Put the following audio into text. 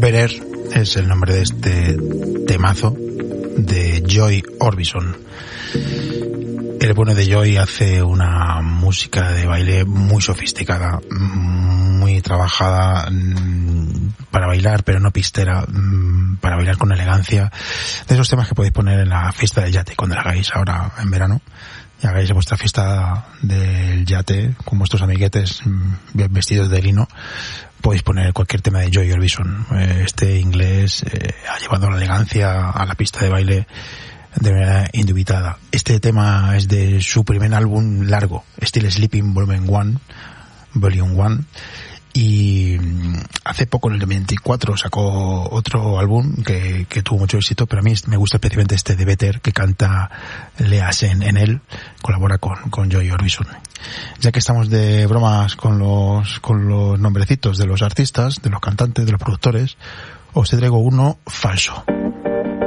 Better es el nombre de este temazo de Joy Orbison. El bueno de Joy hace una música de baile muy sofisticada, muy trabajada para bailar, pero no pistera, para bailar con elegancia. De esos temas que podéis poner en la fiesta del yate cuando la hagáis ahora en verano. Y hagáis vuestra fiesta del yate con vuestros amiguetes bien vestidos de lino. Podéis poner cualquier tema de Joy Orbison. Este inglés ha llevado la elegancia a la pista de baile de manera indubitada. Este tema es de su primer álbum largo, Still Sleeping Volume 1, y hace poco, en el 2024, sacó otro álbum que tuvo mucho éxito, pero a mí me gusta especialmente este de Better, que canta Lea Sen en él, colabora con Joy Orbison. Ya que estamos de bromas con los nombrecitos de los artistas, de los cantantes, de los productores, os traigo uno falso.